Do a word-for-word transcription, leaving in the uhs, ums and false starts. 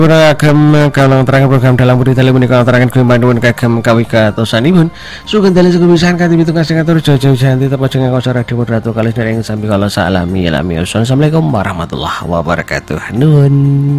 Agam kalau terangkan program dalam budi tali menika terangkan kemanduan kagem kawika tosanipun sugeng dalu sugeng pisan kanthi pitung kasih ngatur jojo janti tepa jeneng kosa radio ratu kalis dereng sambi kala salami alami assalamualaikum warahmatullahi wabarakatuh nun.